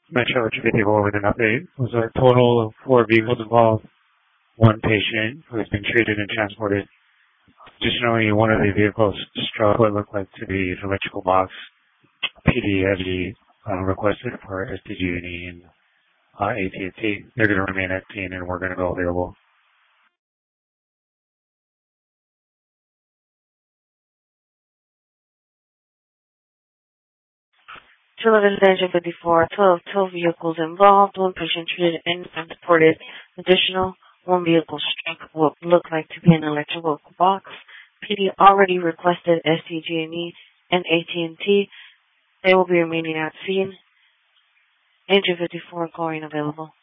Metro 54 with an update. Was a total of 4 vehicles involved, 1 patient who has been treated and transported. Additionally, one of the vehicles struck what looked like to be an electrical box. PD heavy requested for SDG&E and AT&T. They're going to remain at scene and we're going to go available. To 11 Danger 54, 12 vehicles involved, 1 patient treated and transported. Additional, 1 vehicle struck what looked like to be an electrical box. PD already requested SDG&E and AT&T. They will be remaining at scene. Danger 54 going available.